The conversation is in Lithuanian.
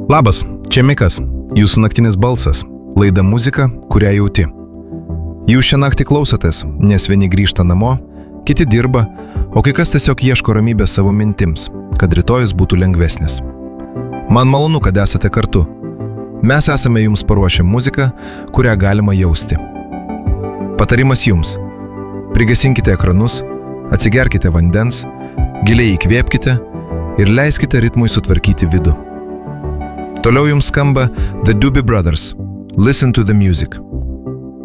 Labas, čia Mikas, jūsų naktinis balsas, laida muzika, kurią jauti. Jūs šią naktį klausotės, nes vieni grįžta namo, kiti dirba, o kai kas tiesiog ieško ramybės savo mintims, kad rytojus būtų lengvesnis. Man malonu, kad esate kartu. Mes esame jums paruošę muziką, kurią galima jausti. Patarimas jums. Prigesinkite ekranus, atsigerkite vandens, giliai įkvėpkite ir leiskite ritmui sutvarkyti vidų. Toliau jums skamba The Doobie Brothers. Listen to the music.